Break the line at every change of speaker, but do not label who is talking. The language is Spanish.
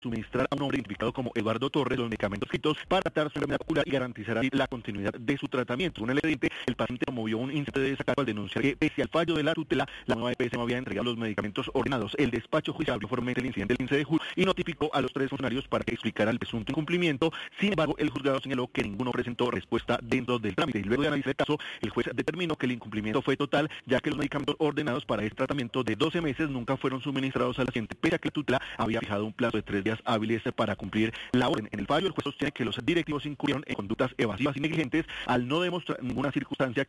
suministrar a un hombre identificado como Eduardo Torres los medicamentos escritos para tratar su enfermedad ocular y garantizar así la continuidad de su tratamiento. Según el expediente, el paciente promovió un incidente de desacato al denunciar que, pese al fallo de la tutela, la nueva EPS no había entregado los medicamentos ordenados. El despacho judicial abrió formalmente el incidente el 15 de julio y notificó a los 3 funcionarios para que explicaran el presunto incumplimiento. Sin embargo, el juzgado señaló que ninguno presentó respuesta dentro del trámite y luego de analizar el caso, el juez determinó que el incumplimiento fue total, ya que los medicamentos ordenados para este tratamiento de 12 meses nunca fueron suministrados al paciente, pese a que la tutela había fijado un plazo de 3 días hábiles para cumplir la orden. En el fallo, el juez sostiene que los directivos incurrieron en conductas evasivas y negligentes al no demostrar ninguna circunstancia que